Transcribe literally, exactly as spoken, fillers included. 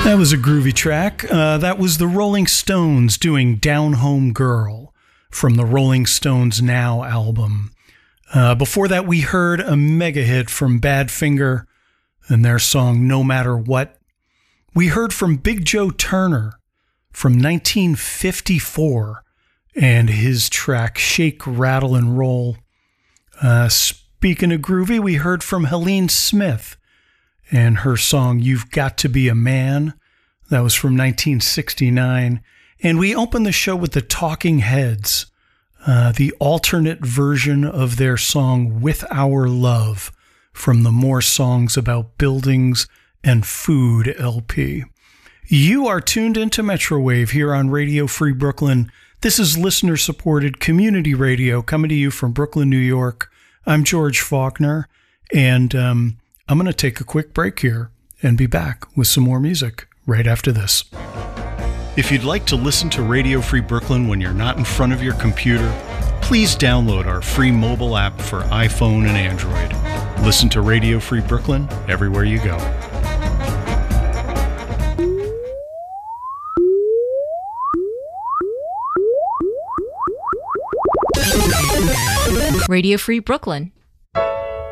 That was a groovy track. Uh, that was the Rolling Stones doing Down Home Girl from the Rolling Stones Now album. Uh, before that, we heard a mega hit from Badfinger and their song No Matter What. We heard from Big Joe Turner from nineteen fifty-four and his track Shake, Rattle, and Roll. Uh, speaking of groovy, we heard from Helene Smith and her song You've Got to Be a Man. That was from nineteen sixty-nine. And we opened the show with the Talking Heads, uh, the alternate version of their song With Our Love from the More Songs About Buildings and Food L P. You are tuned into Metrowave here on Radio Free Brooklyn. This is listener-supported community radio coming to you from Brooklyn, New York. I'm George Faulkner, and um, I'm going to take a quick break here and be back with some more music right after this. If you'd like to listen to Radio Free Brooklyn when you're not in front of your computer, please download our free mobile app for iPhone and Android. Listen to Radio Free Brooklyn everywhere you go. Radio Free Brooklyn.